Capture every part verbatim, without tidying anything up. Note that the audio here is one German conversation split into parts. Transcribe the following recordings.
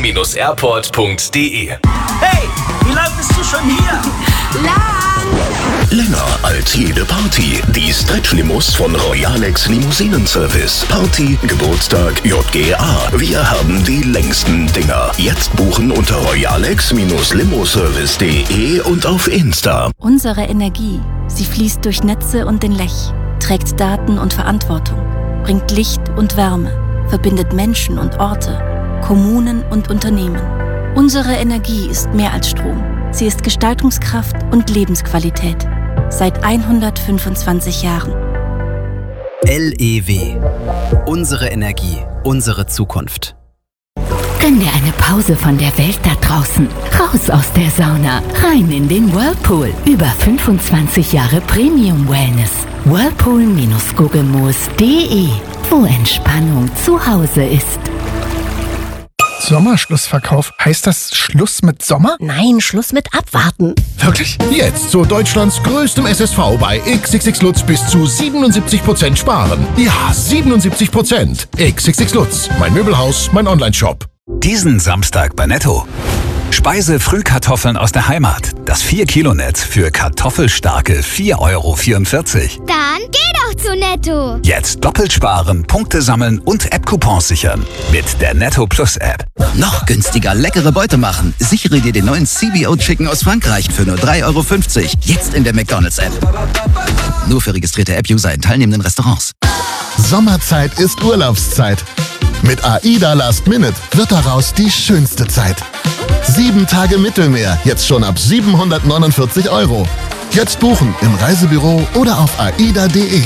airport punkt de. Hey, wie lange bist du schon hier? Lang! Länger als jede Party. Die Stretch-Limous von Royalex Limousinen-Service. Party, Geburtstag, J G A. Wir haben die längsten Dinger. Jetzt buchen unter royalex limoservice punkt de und auf Insta. Unsere Energie, sie fließt durch Netze und den Lech, trägt Daten und Verantwortung, bringt Licht und Wärme, verbindet Menschen und Orte, Kommunen und Unternehmen. Unsere Energie ist mehr als Strom. Sie ist Gestaltungskraft und Lebensqualität. Seit hundertfünfundzwanzig Jahren. L E W. Unsere Energie, unsere Zukunft. Gönn dir eine Pause von der Welt da draußen. Raus aus der Sauna, rein in den Whirlpool. Über fünfundzwanzig Jahre Premium Wellness. whirlpool Bindestrich guggemoos punkt de, wo Entspannung zu Hause ist. Sommerschlussverkauf. Heißt das Schluss mit Sommer? Nein, Schluss mit Abwarten. Wirklich? Jetzt zu Deutschlands größtem S S V bei X X X Lutz bis zu siebenundsiebzig Prozent sparen. Ja, siebenundsiebzig Prozent. X X X Lutz, mein Möbelhaus, mein Onlineshop. Diesen Samstag bei Netto. Speise-Frühkartoffeln aus der Heimat. Das vier Kilo Netz für kartoffelstarke vier Euro vierundvierzig. Dann geh doch zu Netto. Jetzt doppelt sparen, Punkte sammeln und App-Coupons sichern. Mit der Netto Plus App. Noch günstiger leckere Beute machen. Sichere dir den neuen C B O Chicken aus Frankreich für nur drei Euro fünfzig. Jetzt in der McDonald's App. Nur für registrierte App-User in teilnehmenden Restaurants. Sommerzeit ist Urlaubszeit. Mit AIDA Last Minute wird daraus die schönste Zeit. Sieben Tage Mittelmeer, jetzt schon ab siebenhundertneunundvierzig Euro. Jetzt buchen im Reisebüro oder auf aida punkt de.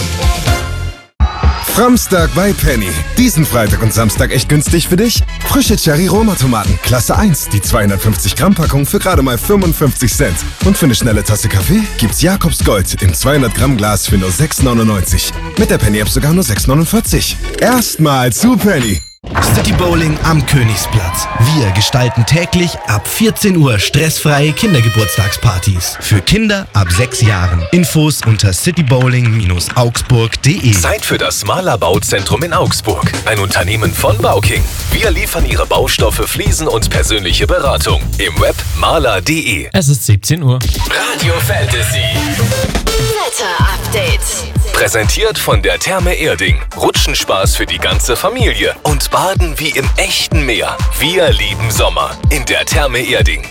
Samstag bei Penny. Diesen Freitag und Samstag echt günstig für dich? Frische Cherry-Roma-Tomaten, Klasse eins, die zweihundertfünfzig Gramm Packung für gerade mal fünfundfünfzig Cent. Und für eine schnelle Tasse Kaffee gibt's Jakobs Gold im zweihundert Gramm Glas für nur sechs neunundneunzig. Mit der Penny-App sogar nur sechs neunundvierzig. Erstmal zu Penny. City Bowling am Königsplatz. Wir gestalten täglich ab vierzehn Uhr stressfreie Kindergeburtstagspartys. Für Kinder ab sechs Jahren. Infos unter citybowling Bindestrich augsburg punkt de. Zeit für das Mahler Bauzentrum in Augsburg. Ein Unternehmen von Bauking. Wir liefern Ihre Baustoffe, Fliesen und persönliche Beratung. Im Web mahler punkt de. Es ist siebzehn Uhr. Radio Fantasy. Wetter-Update. Präsentiert von der Therme Erding. Rutschenspaß für die ganze Familie. Und Baden wie im echten Meer. Wir lieben Sommer. In der Therme Erding.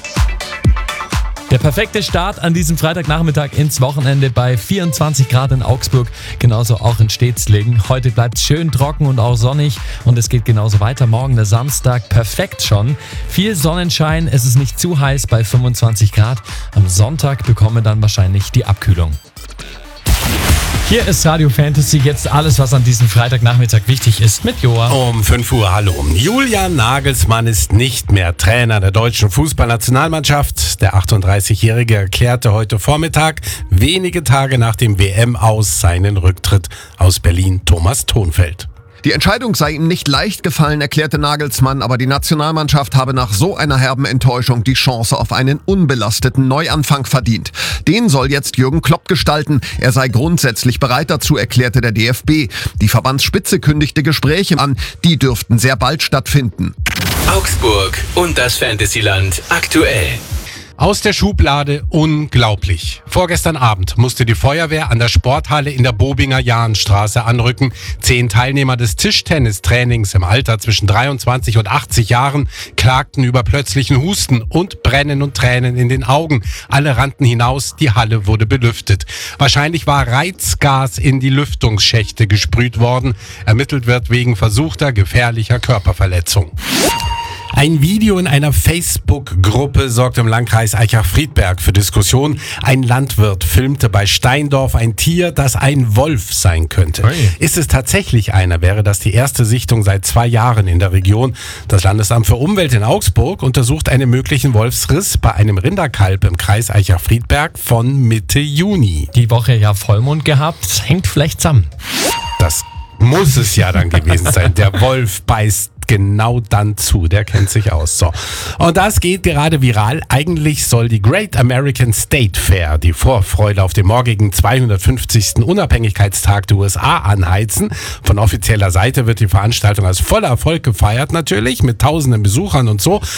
Der perfekte Start an diesem Freitagnachmittag ins Wochenende bei vierundzwanzig Grad in Augsburg, genauso auch in Stedslingen. Heute bleibt es schön trocken und auch sonnig und es geht genauso weiter. Morgen der Samstag, perfekt schon. Viel Sonnenschein, es ist nicht zu heiß bei fünfundzwanzig Grad. Am Sonntag bekommen wir dann wahrscheinlich die Abkühlung. Hier ist Radio Fantasy, jetzt alles, was an diesem Freitagnachmittag wichtig ist, mit Joa. Um fünf Uhr, hallo. Julian Nagelsmann ist nicht mehr Trainer der deutschen Fußballnationalmannschaft. Der achtunddreißigjährige erklärte heute Vormittag, wenige Tage nach dem W M-Aus, seinen Rücktritt. Aus Berlin, Thomas Thonfeld. Die Entscheidung sei ihm nicht leicht gefallen, erklärte Nagelsmann, aber die Nationalmannschaft habe nach so einer herben Enttäuschung die Chance auf einen unbelasteten Neuanfang verdient. Den soll jetzt Jürgen Klopp gestalten. Er sei grundsätzlich bereit dazu, erklärte der D F B. Die Verbandsspitze kündigte Gespräche an. Die dürften sehr bald stattfinden. Augsburg und das Fantasyland aktuell. Aus der Schublade unglaublich. Vorgestern Abend musste die Feuerwehr an der Sporthalle in der Bobinger Jahnstraße anrücken. Zehn Teilnehmer des Tischtennistrainings im Alter zwischen dreiundzwanzig und achtzig Jahren klagten über plötzlichen Husten und Brennen und Tränen in den Augen. Alle rannten hinaus, die Halle wurde belüftet. Wahrscheinlich war Reizgas in die Lüftungsschächte gesprüht worden. Ermittelt wird wegen versuchter gefährlicher Körperverletzung. Ein Video in einer Facebook-Gruppe sorgt im Landkreis Aichach-Friedberg für Diskussion. Ein Landwirt filmte bei Steindorf ein Tier, das ein Wolf sein könnte. Hey. Ist es tatsächlich einer, wäre das die erste Sichtung seit zwei Jahren in der Region. Das Landesamt für Umwelt in Augsburg untersucht einen möglichen Wolfsriss bei einem Rinderkalb im Kreis Aichach-Friedberg von Mitte Juni. Die Woche ja Vollmond gehabt, hängt vielleicht zusammen. Das muss es ja dann gewesen sein. Der Wolf beißt genau dann zu, der kennt sich aus. So. Und das geht gerade viral. Eigentlich soll die Great American State Fair die Vorfreude auf den morgigen zweihundertfünfzigsten Unabhängigkeitstag der U S A anheizen. Von offizieller Seite wird die Veranstaltung als voller Erfolg gefeiert, natürlich, mit tausenden Besuchern und so.